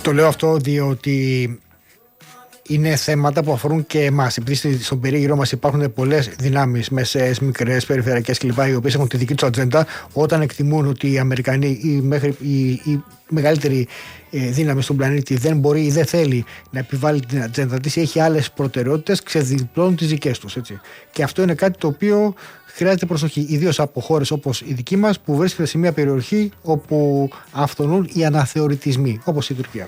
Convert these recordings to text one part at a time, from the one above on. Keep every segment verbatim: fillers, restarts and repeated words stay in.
Το λέω αυτό διότι είναι θέματα που αφορούν και εμάς. Επειδή στον περίγυρό μας υπάρχουν πολλές δυνάμεις, μεσαίες, μικρές, περιφερειακές κλπ., οι οποίες έχουν τη δική τους ατζέντα, όταν εκτιμούν ότι οι Αμερικανοί ή μέχρι η, η μεγαλύτερη ε, δύναμη στον πλανήτη δεν μπορεί ή δεν θέλει να επιβάλλει την ατζέντα της ή έχει άλλες προτεραιότητες, ξεδιπλώνουν τις δικές τους. Έτσι. Και αυτό είναι κάτι το οποίο χρειάζεται προσοχή, ιδίως από χώρες όπως η δική μας, που βρίσκεται σε μια περιοχή όπου αυθονούν οι αναθεωρητισμοί, όπως η Τουρκία.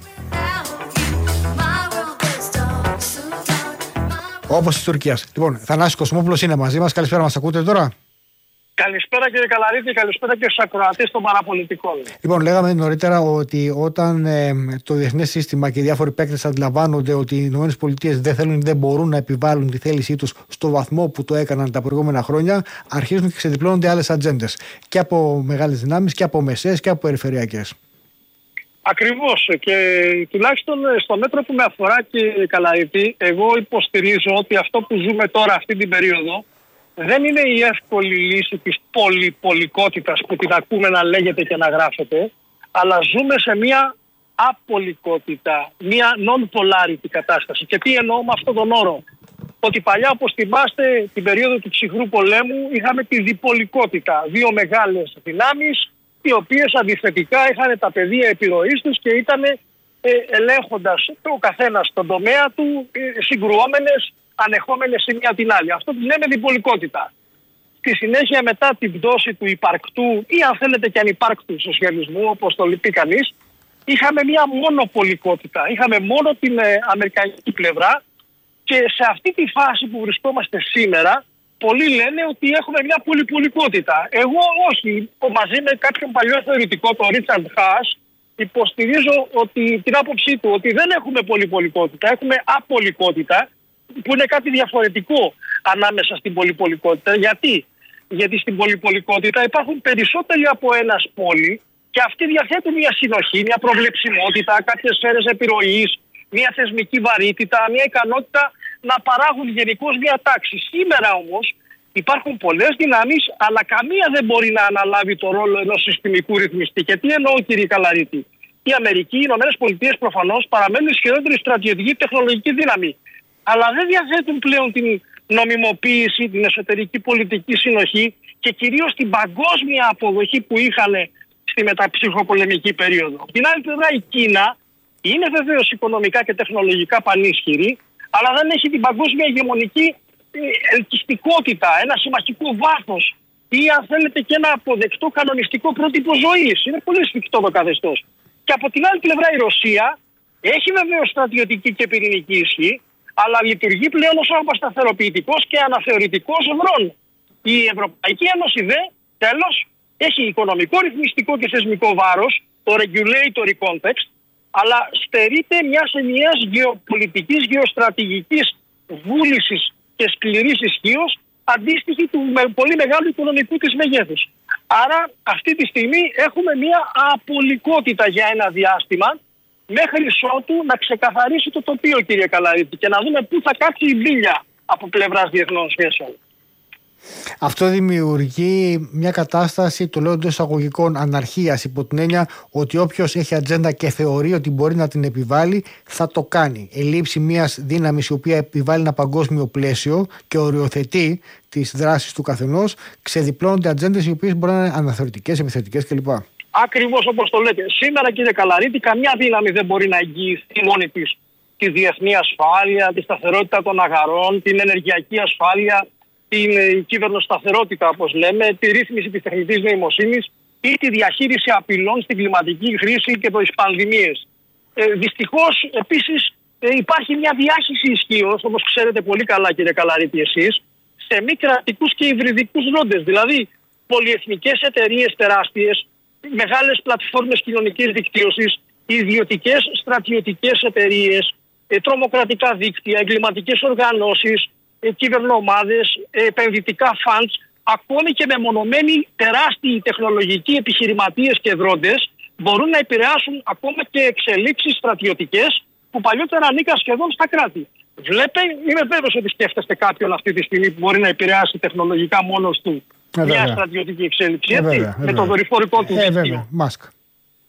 Όπως της Τουρκίας. Λοιπόν, Θανάσης Κοσμόπουλος είναι μαζί μας. Καλησπέρα, μας ακούτε τώρα? Καλησπέρα κύριε Καλαρίτη, καλησπέρα και στους ακροατές των παραπολιτικών. Λοιπόν, λέγαμε νωρίτερα ότι όταν ε, το διεθνές σύστημα και οι διάφοροι παίκτες αντιλαμβάνονται ότι οι ΗΠΑ δεν θέλουν ή δεν μπορούν να επιβάλλουν τη θέλησή τους στο βαθμό που το έκαναν τα προηγούμενα χρόνια, αρχίζουν και ξεδιπλώνονται άλλες ατζέντες. Και από μεγάλες δυνάμεις και από μεσαίες και από περιφερειακές. Ακριβώς, και τουλάχιστον στο μέτρο που με αφορά, κύριε Καλαρίτη, εγώ υποστηρίζω ότι αυτό που ζούμε τώρα αυτή την περίοδο δεν είναι η εύκολη λύση της πολυπολικότητας που την ακούμε να λέγεται και να γράφεται, αλλά ζούμε σε μια απολικότητα, μια non-polarity κατάσταση. Και τι εννοώ με αυτόν τον όρο? Ότι παλιά, όπως θυμάστε, την περίοδο του ψυχρού πολέμου είχαμε τη διπολικότητα, δύο μεγάλες δυνάμεις, οι οποίες αντιθετικά είχαν τα πεδία επιρροής τους και ήταν ε, ελέγχοντας ο καθένας στον τομέα του, ε, συγκρουόμενες, ανεχόμενες η μία την άλλη. Αυτό που λέμε διπολικότητα. Στη συνέχεια, μετά την πτώση του υπαρκτού ή αν θέλετε και ανυπάρκτου σοσιαλισμού, όπως το πει κανείς, είχαμε μια μονοπολικότητα. Είχαμε μόνο την ε, αμερικανική πλευρά και σε αυτή τη φάση που βρισκόμαστε σήμερα, πολλοί λένε ότι έχουμε μια πολυπολικότητα. Εγώ όχι. Μαζί με κάποιον παλιό θεωρητικό, τον Ρίτσαρντ Χάς, υποστηρίζω ότι, την άποψή του ότι δεν έχουμε πολυπολικότητα, έχουμε απολικότητα, που είναι κάτι διαφορετικό ανάμεσα στην πολυπολικότητα. Γιατί? Γιατί στην πολυπολικότητα υπάρχουν περισσότεροι από ένας πόλη και αυτοί διαθέτουν μια συνοχή, μια προβλεψιμότητα, κάποιες σφαίρες επιρροής, μια θεσμική βαρύτητα, μια ικανότητα να παράγουν γενικώς μια τάξη. Σήμερα όμως υπάρχουν πολλές δυνάμεις, αλλά καμία δεν μπορεί να αναλάβει το ρόλο ενός συστημικού ρυθμιστή. Και τι εννοώ, κύριε Καλαρίτη? Η Αμερική, οι Ηνωμένες Πολιτείες προφανώς παραμένουν ισχυρότερη στρατιωτική τεχνολογική δύναμη. Αλλά δεν διαθέτουν πλέον την νομιμοποίηση, την εσωτερική πολιτική συνοχή και κυρίως την παγκόσμια αποδοχή που είχαν στη μεταψυχοπολεμική περίοδο. Από την άλλη πλευρά, η Κίνα είναι βεβαίως οικονομικά και τεχνολογικά πανίσχυρη, αλλά δεν έχει την παγκόσμια ηγεμονική ελκυστικότητα, ένα συμμαχικό βάθος ή αν θέλετε και ένα αποδεκτό κανονιστικό πρότυπο ζωής. Είναι πολύ σφιχτό το καθεστώς. Και από την άλλη πλευρά η Ρωσία έχει βεβαίως στρατιωτική και πυρηνική ισχύ, αλλά λειτουργεί πλέον ως αποσταθεροποιητικός και αναθεωρητικός ευρών. Η Ευρωπαϊκή Ένωση δε, τέλος, έχει οικονομικό, ρυθμιστικό και θεσμικό βάρος, το regulatory context, αλλά στερείται μιας ενιαίας γεωπολιτικής, γεωστρατηγικής βούλησης και σκληρής ισχύως, αντίστοιχη του με πολύ μεγάλου οικονομικού της μεγέθους. Άρα αυτή τη στιγμή έχουμε μια απολικότητα για ένα διάστημα, μέχρι ότου να ξεκαθαρίσει το τοπίο, κύριε Καλαρίτη, και να δούμε πού θα κάτσει η μπίλια από πλευράς διεθνών σχέσεων. Αυτό δημιουργεί μια κατάσταση, το λέω εντός εισαγωγικών, αναρχίας, υπό την έννοια ότι όποιος έχει ατζέντα και θεωρεί ότι μπορεί να την επιβάλλει, θα το κάνει. Ελήψη μιας δύναμης η οποία επιβάλλει ένα παγκόσμιο πλαίσιο και οριοθετεί τις δράσεις του καθενός, ξεδιπλώνονται ατζέντες οι οποίες μπορεί να είναι αναθεωρητικές, επιθετικές κλπ. Ακριβώς όπως το λέτε. Σήμερα, κύριε Καλαρίτη, καμιά δύναμη δεν μπορεί να εγγυηθεί μόνη της τη διεθνή ασφάλεια, τη σταθερότητα των αγαρών, την ενεργειακή ασφάλεια, την κυβερνοσταθερότητα, όπως λέμε, τη ρύθμιση της τεχνητής νοημοσύνης ή τη διαχείριση απειλών στην κλιματική χρήση και τις πανδημίες. Ε, δυστυχώς, επίσης, ε, υπάρχει μια διάχυση ισχύως, όπως ξέρετε πολύ καλά, κύριε Καλαρίτη, εσείς, σε μη κρατικούς και υβριδικούς ρόντες. Δηλαδή, πολυεθνικές εταιρείες τεράστιες, μεγάλες πλατφόρμες κοινωνικής δικτύωσης, ιδιωτικές στρατιωτικές εταιρείες, ε, τρομοκρατικά δίκτυα, εγκληματικές οργανώσεις, κυβερνοομάδες, επενδυτικά funds, ακόμη και μεμονωμένοι τεράστιοι τεχνολογικοί επιχειρηματίες και δρόντες μπορούν να επηρεάσουν ακόμα και εξελίξεις στρατιωτικές που παλιότερα ανήκαν σχεδόν στα κράτη. Βλέπε, είμαι βέβαιος ότι σκέφτεστε κάποιον αυτή τη στιγμή που μπορεί να επηρεάσει τεχνολογικά μόνος του ε, μια στρατιωτική εξέλιξη, ε, έτσι, ε, βέβαια, ε, με το δορυφορικό του ε, βέβαια, Μάσκ.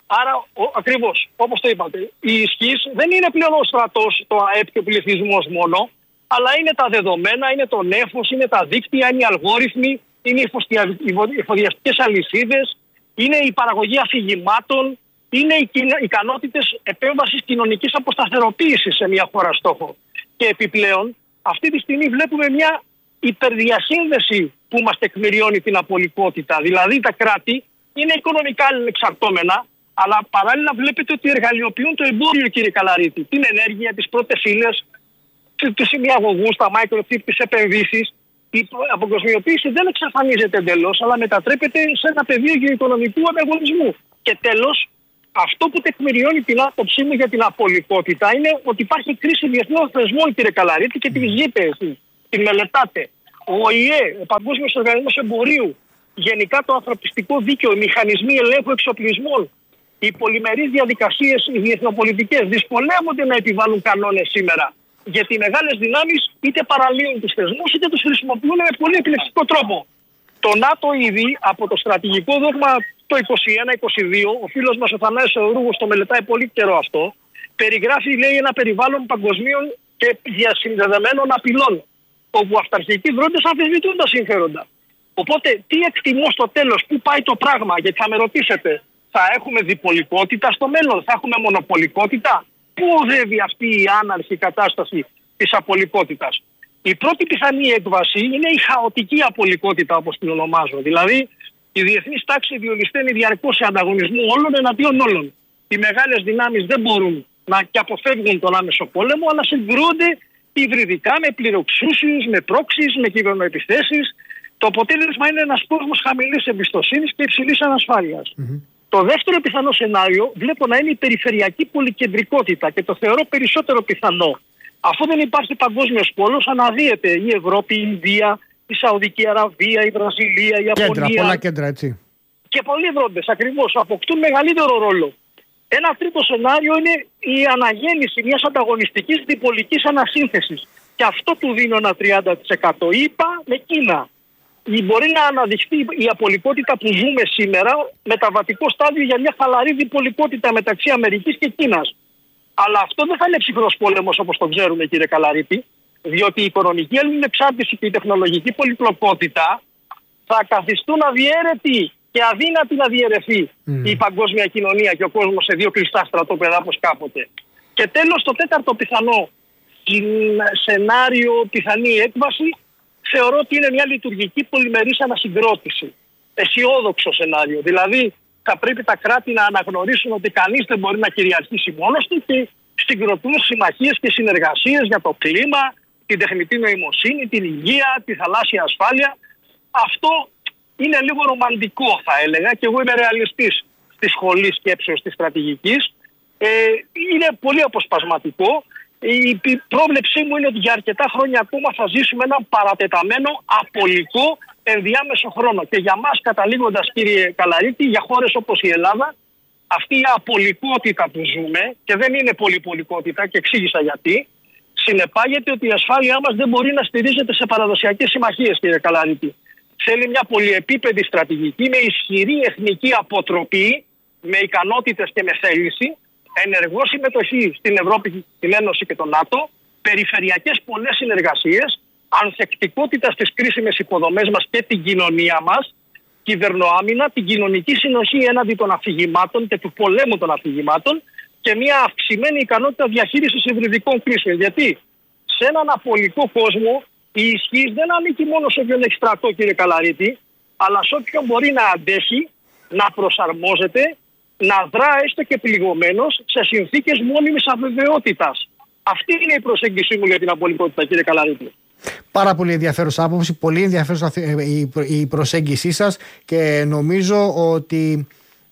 Άρα, ακριβώς, όπως το είπατε, η ισχύς δεν είναι πλέον ο στρατός, το ΑΕΠ και ο πληθυσμός μόνο, αλλά είναι τα δεδομένα, είναι το νέφος, είναι τα δίκτυα, είναι οι αλγόριθμοι, είναι οι εφοδιαστικές αλυσίδες, είναι η παραγωγή αφηγημάτων, είναι οι ικανότητες επέμβασης κοινωνικής αποσταθεροποίησης σε μια χώρα στόχο. Και επιπλέον, αυτή τη στιγμή βλέπουμε μια υπερδιασύνδεση που μας τεκμηριώνει την απολικότητα. Δηλαδή τα κράτη είναι οικονομικά εξαρτώμενα, αλλά παράλληλα βλέπετε ότι εργαλειοποιούν το εμπόριο, κύριε Καλαρίτη. Την ενέργεια, τις πρώτες ύλες, τους ημιαγωγούς, τα microchip, τις επενδύσεις. Η αποκοσμιοποίηση δεν εξαφανίζεται εντελώς, αλλά μετατρέπεται σε ένα πεδίο γεωοικονομικού ανταγωνισμού. Και τέλος, αυτό που τεκμηριώνει την άποψή μου για την απολικότητα είναι ότι υπάρχει κρίση διεθνών θεσμών, κύριε Καλαρίτη, και τη ζείτε εσείς, τη μελετάτε. Ο ΟΗΕ, ο Παγκόσμιος Οργανισμός Εμπορίου, γενικά το ανθρωπιστικό δίκαιο, οι μηχανισμοί ελέγχου εξοπλισμών, οι πολυμερείς διαδικασίες, οι διεθνοπολιτικές δυσκολεύονται να επιβάλλουν κανόνες σήμερα. Γιατί οι μεγάλες δυνάμεις είτε παραλύουν τους θεσμούς είτε τους χρησιμοποιούν με πολύ επιλεκτικό τρόπο. Το ΝΑΤΟ ήδη από το στρατηγικό δόγμα το είκοσι ένα είκοσι δύο, ο φίλος μας ο Θανάσης Εωρούγος το μελετάει πολύ καιρό αυτό, περιγράφει, λέει, ένα περιβάλλον παγκοσμίων και διασυνδεδεμένων απειλών, όπου αυταρχικοί δρόντες αμφισβητούν τα συμφέροντα. Οπότε, τι εκτιμώ στο τέλος, πού πάει το πράγμα, γιατί θα με ρωτήσετε, θα έχουμε διπολικότητα στο μέλλον, θα έχουμε μονοπολικότητα? Πού οδεύει αυτή η άναρχη κατάσταση της απολικότητας? Η πρώτη πιθανή έκβαση είναι η χαοτική απολικότητα, όπως την ονομάζω. Δηλαδή, η διεθνής τάξη διολυσταίνει διαρκώς σε ανταγωνισμό όλων εναντίον όλων. Οι μεγάλες δυνάμεις δεν μπορούν να και αποφεύγουν τον άμεσο πόλεμο, αλλά συγκρούονται υβριδικά με πληροξούσιους, με πρόξεις, με κυβερνοεπιθέσεις. Το αποτέλεσμα είναι ένας κόσμος χαμηλής εμπιστοσύνης και υψηλής ανασφάλειας. Mm-hmm. Το δεύτερο πιθανό σενάριο βλέπω να είναι η περιφερειακή πολυκεντρικότητα και το θεωρώ περισσότερο πιθανό. Αφού δεν υπάρχει παγκόσμιος πόλος, αναδύεται η Ευρώπη, η Ινδία, η Σαουδική Αραβία, η Βραζιλία, η Ιαπωνία. Κέντρα, πολλά κέντρα, έτσι. Και πολλοί δρόντες ακριβώς αποκτούν μεγαλύτερο ρόλο. Ένα τρίτο σενάριο είναι η αναγέννηση μιας ανταγωνιστικής διπολικής ανασύνθεσης. Και αυτό του δίνω ένα τριάντα τοις εκατό. Είπα με Κίνα. Μπορεί να αναδειχθεί η απολικότητα που ζούμε σήμερα μεταβατικό στάδιο για μια χαλαρή διπολικότητα μεταξύ Αμερικής και Κίνας. Αλλά αυτό δεν θα είναι ψυχρός πόλεμος όπως το ξέρουμε, κύριε Καλαρίτη, διότι η οικονομική αλληλεξάρτηση και η τεχνολογική πολυπλοκότητα θα καθιστούν αδιέρετη και αδύνατη να διαιρεθεί mm. η παγκόσμια κοινωνία και ο κόσμος σε δύο κλειστά στρατόπεδα όπως κάποτε. Και τέλος, το τέταρτο πιθανό σενάριο, πιθανή έκβαση, θεωρώ ότι είναι μια λειτουργική πολυμερής ανασυγκρότηση. Αισιόδοξο σενάριο. Δηλαδή, θα πρέπει τα κράτη να αναγνωρίσουν ότι κανείς δεν μπορεί να κυριαρχήσει μόνος του και συγκροτούν συμμαχίες και συνεργασίες για το κλίμα, την τεχνητή νοημοσύνη, την υγεία, τη θαλάσσια ασφάλεια. Αυτό είναι λίγο ρομαντικό, θα έλεγα, και εγώ είμαι ρεαλιστής στη σχολή σκέψεως της στρατηγικής. Ε, είναι πολύ αποσπασματικό. Η πρόβλεψή μου είναι ότι για αρκετά χρόνια ακόμα θα ζήσουμε ένα παρατεταμένο απολικό ενδιάμεσο χρόνο. Και για μας, καταλήγοντας, κύριε Καλαρίτη, για χώρες όπως η Ελλάδα, αυτή η απολικότητα που ζούμε, και δεν είναι πολυπολικότητα και εξήγησα γιατί, συνεπάγεται ότι η ασφάλειά μας δεν μπορεί να στηρίζεται σε παραδοσιακές συμμαχίες, κύριε Καλαρίτη. Θέλει μια πολυεπίπεδη στρατηγική με ισχυρή εθνική αποτροπή, με ικανότητες και με θέληση, ενεργό συμμετοχή στην Ευρώπη, την Ένωση και τον ΝΑΤΟ, περιφερειακές πολλές συνεργασίες, ανθεκτικότητα στις κρίσιμες υποδομές μας και την κοινωνία μας, κυβερνοάμυνα, την κοινωνική συνοχή έναντι των αφηγημάτων και του πολέμου των αφηγημάτων και μια αυξημένη ικανότητα διαχείρισης υβριδικών κρίσεων. Γιατί σε έναν απολικό κόσμο η ισχύς δεν ανήκει μόνο σε όποιον έχει στρατό, κύριε Καλαρίτη, αλλά σε όποιον μπορεί να αντέχει, να προσαρμόζεται, να δρά έστω και πληγωμένος σε συνθήκες μόνιμης αβεβαιότητας. Αυτή είναι η προσέγγιση μου για την απολικότητα, κύριε Καλαρίτη. Πάρα πολύ ενδιαφέρουσα άποψη, πολύ ενδιαφέρουσα η προσέγγισή σας και νομίζω ότι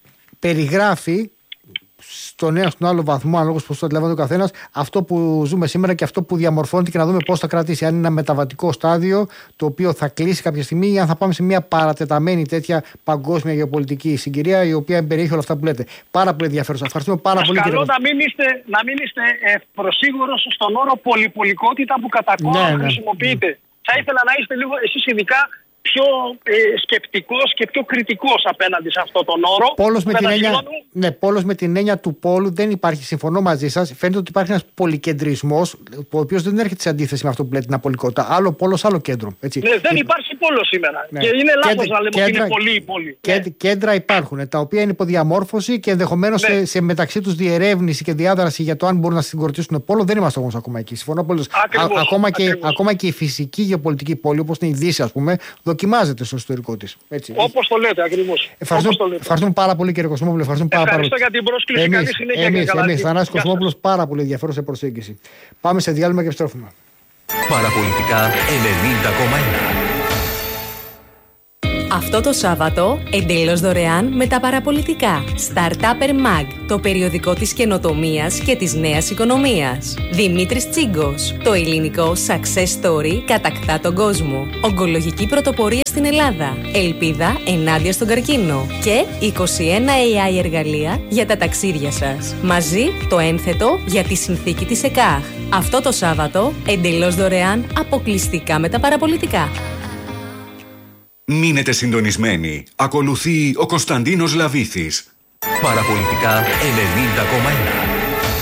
περιγράφει στον ένα στον άλλο βαθμό, ανάλογα πώς το αντιλαμβάνεται ο καθένας, αυτό που ζούμε σήμερα και αυτό που διαμορφώνεται και να δούμε πώς θα κρατήσει. Αν είναι ένα μεταβατικό στάδιο το οποίο θα κλείσει κάποια στιγμή ή αν θα πάμε σε μια παρατεταμένη τέτοια παγκόσμια γεωπολιτική συγκυρία η οποία περιέχει όλα αυτά που λέτε. Πάρα πολύ ενδιαφέρουσα. Ευχαριστούμε πάρα πολύ. Καλό να μην είστε, να μην είστε ε, προσίγουρος στον όρο πολυπολικότητα που κατά κόμμα ναι, ναι. χρησιμοποιείτε. Mm. Θα ήθελα να είστε λίγο εσείς ειδικά πιο ε, σκεπτικός και πιο κριτικός απέναντι σε αυτόν τον όρο. Πόλος με, την έννοια, ναι, πόλος με την έννοια του πόλου δεν υπάρχει. Συμφωνώ μαζί σας. Φαίνεται ότι υπάρχει ένας πολυκεντρισμός, ο οποίος δεν έρχεται σε αντίθεση με αυτό που λέτε την απολικότητα. Άλλο πόλος, άλλο κέντρο. Έτσι. Ναι, δεν υπάρχει πόλο σήμερα. Ναι. Και είναι λάθος να λέμε ότι είναι πολύ η πόλη. Κέντρα, ναι. Κέντρα υπάρχουν, τα οποία είναι υποδιαμόρφωση και ενδεχομένως ναι. σε, σε μεταξύ τους διερεύνηση και διάδραση για το αν μπορούν να συγκροτήσουν πόλο. Δεν είμαστε όμως ακόμα εκεί. Συμφωνώ πολύ. Ακόμα, ακόμα και η φυσική γεωπολιτική πόλη, όπως είναι η Δύση, ας πούμε, δοκιμάζεται στο εσωτερικό της. Όπως το λέτε, ακριβώς. Ευχαριστούμε, ευχαριστούμε πάρα πολύ, κύριε Κοσμόπουλο. Ευχαριστούμε πάρα, Ευχαριστώ πάρα πολύ. Για την πρόσκληση. Καλή συνέχεια. Εμείς, εμείς, Θανάσης Κοσμόπουλος, πάρα πολύ ενδιαφέρουσα προσέγγιση. Πάμε σε διάλειμμα και επιστρέφουμε. Παραπολιτικά ενενήντα κόμμα ένα. Αυτό το Σάββατο, εντελώς δωρεάν με τα παραπολιτικά. Startupper Mag, το περιοδικό της καινοτομίας και της νέας οικονομίας. Δημήτρης Τσίγκος, το ελληνικό success story κατακτά τον κόσμο. Ογκολογική πρωτοπορία στην Ελλάδα. Ελπίδα ενάντια στον καρκίνο. Και είκοσι ένα έι άι εργαλεία για τα ταξίδια σας. Μαζί το ένθετο για τη συνθήκη της ΕΚΑΧ. Αυτό το Σάββατο, εντελώς δωρεάν, αποκλειστικά με τα παραπολιτικά. Μείνετε συντονισμένοι. Ακολουθεί ο Κωνσταντίνος Λαβίθης. Παραπολιτικά ενενήντα κόμμα ένα.